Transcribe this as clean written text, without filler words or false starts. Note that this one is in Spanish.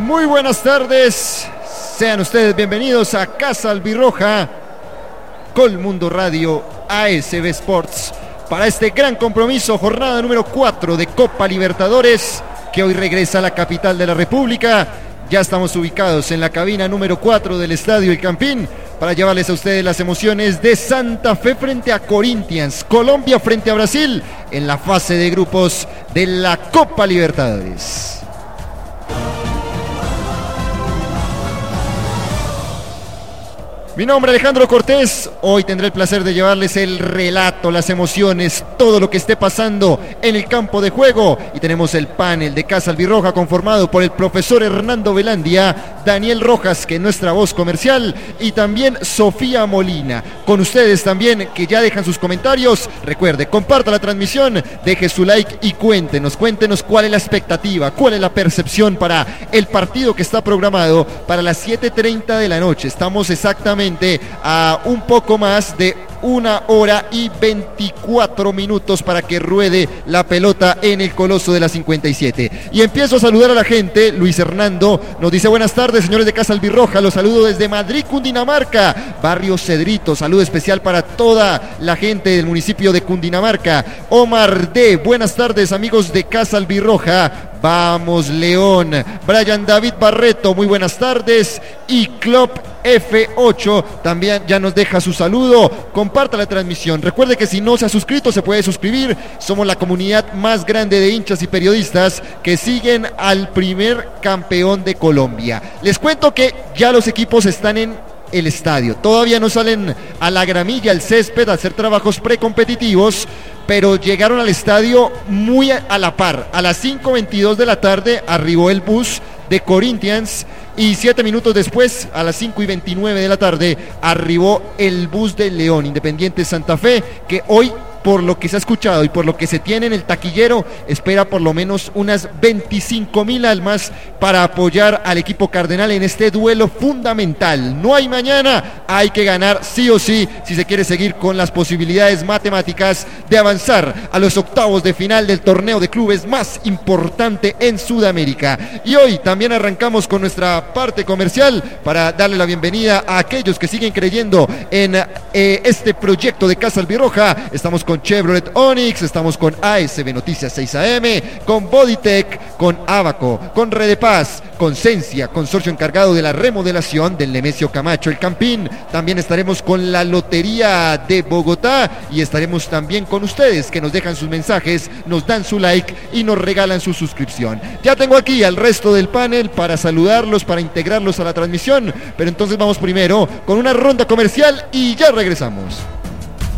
Muy buenas tardes, sean ustedes bienvenidos a Casa Albirroja, Colmundo Radio, ASB Sports, para este gran compromiso, jornada número 4 de Copa Libertadores, que hoy regresa a la capital de la República. Ya estamos ubicados en la cabina número 4 del Estadio El Campín para llevarles a ustedes las emociones de Santa Fe frente a Corinthians, Colombia frente a Brasil en la fase de grupos de la Copa Libertadores. Mi nombre es Alejandro Cortés, hoy tendré el placer de llevarles el relato, las emociones, todo lo que esté pasando en el campo de juego. Y tenemos el panel de Casa Albirroja conformado por el profesor Hernando Velandia, Daniel Rojas, que es nuestra voz comercial, y también Sofía Molina. Con ustedes también, que ya dejan sus comentarios. Recuerde, comparta la transmisión, deje su like y cuéntenos cuál es la expectativa, cuál es la percepción para el partido que está programado para las 7:30 de la noche. Estamos exactamente a un poco más de 1 hora y 24 minutos para que ruede la pelota en el Coloso de la 57. Y empiezo a saludar a la gente. Luis Hernando nos dice: buenas tardes, señores de Casa Albirroja, los saludo desde Madrid, Cundinamarca, barrio Cedrito. Saludo especial para toda la gente del municipio de Cundinamarca. Omar D, buenas tardes, amigos de Casa Albirroja. Vamos León. Brian David Barreto, muy buenas tardes. Y Club F8 también ya nos deja su saludo. Comparta la transmisión. Recuerde que si no se ha suscrito, se puede suscribir. Somos la comunidad más grande de hinchas y periodistas que siguen al primer campeón de Colombia. Les cuento que ya los equipos están en el estadio. Todavía no salen a la gramilla, al césped, a hacer trabajos precompetitivos, pero llegaron al estadio muy a la par. A las 5:22 de la tarde arribó el bus de Corinthians y 7 minutos después, a las 5:29 de la tarde, arribó el bus de León, Independiente Santa Fe, que hoy, por lo que se ha escuchado y por lo que se tiene en el taquillero, espera por lo menos unas 25,000 almas para apoyar al equipo cardenal en este duelo fundamental. No hay mañana, hay que ganar sí o sí si se quiere seguir con las posibilidades matemáticas de avanzar a los octavos de final del torneo de clubes más importante en Sudamérica. Y hoy también arrancamos con nuestra parte comercial para darle la bienvenida a aquellos que siguen creyendo en este proyecto de Casa Albirroja. Estamos con Chevrolet Onix, estamos con ASB Noticias 6 AM, con Bodytech, con Abaco, con Redepaz, con Cencia, consorcio encargado de la remodelación del Nemesio Camacho El Campín. También estaremos con la Lotería de Bogotá y estaremos también con ustedes que nos dejan sus mensajes, nos dan su like y nos regalan su suscripción. Ya tengo aquí al resto del panel para saludarlos, para integrarlos a la transmisión, pero entonces vamos primero con una ronda comercial y ya regresamos.